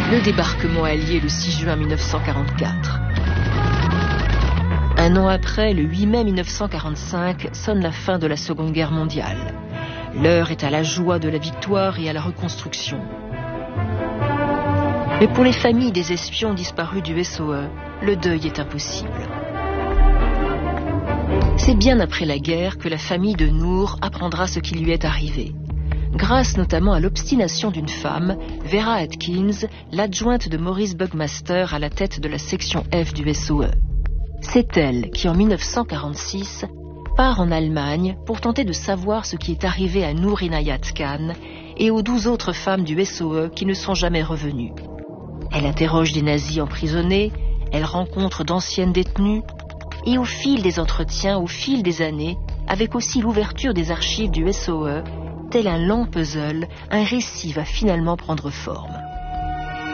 Le débarquement allié le 6 juin 1944. Un an après, le 8 mai 1945, sonne la fin de la Seconde Guerre mondiale. L'heure est à la joie de la victoire et à la reconstruction. Mais pour les familles des espions disparus du SOE, le deuil est impossible. C'est bien après la guerre que la famille de Nour apprendra ce qui lui est arrivé. Grâce notamment à l'obstination d'une femme, Vera Atkins, l'adjointe de Maurice Bugmaster à la tête de la section F du SOE. C'est elle qui, en 1946, part en Allemagne pour tenter de savoir ce qui est arrivé à Nour Inayat Khan et aux 12 autres femmes du SOE qui ne sont jamais revenues. Elle interroge des nazis emprisonnés, elle rencontre d'anciennes détenues, et au fil des entretiens, au fil des années, avec aussi l'ouverture des archives du SOE, tel un lent puzzle, un récit va finalement prendre forme.